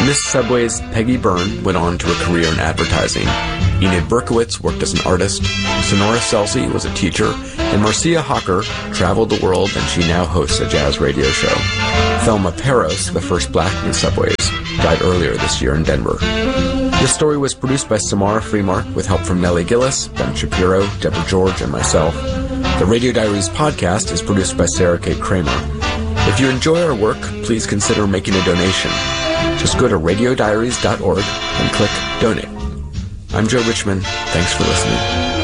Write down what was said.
Miss Subway's Peggy Byrne went on to a career in advertising. Enid Berkowitz worked as an artist, Sonora Celsi was a teacher, and Marcia Hawker traveled the world, and she now hosts a jazz radio show. Thelma Peros, the first black Miss Subways, died earlier this year in Denver. This story was produced by Samara Freemark with help from Nellie Gillis, Ben Shapiro, Deborah George, and myself. The Radio Diaries podcast is produced by Sarah K. Kramer. If you enjoy our work, please consider making a donation. Just go to radiodiaries.org and click Donate. I'm Joe Richman. Thanks for listening.